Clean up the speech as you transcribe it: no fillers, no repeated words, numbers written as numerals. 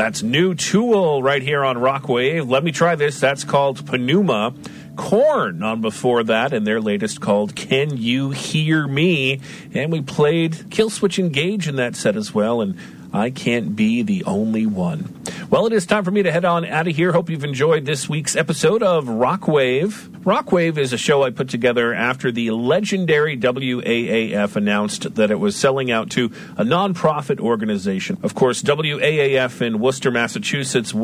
That's New Tool right here on Rockwave. Let Me Try This. That's called Pneuma. Korn on before that, and their latest called Can You Hear Me? And we played Killswitch Engage in that set as well, and I Can't Be the Only One. Well, it is time for me to head on out of here. Hope you've enjoyed this week's episode of Rockwave. Rockwave is a show I put together after the legendary WAAF announced that it was selling out to a nonprofit organization. Of course, WAAF in Worcester, Massachusetts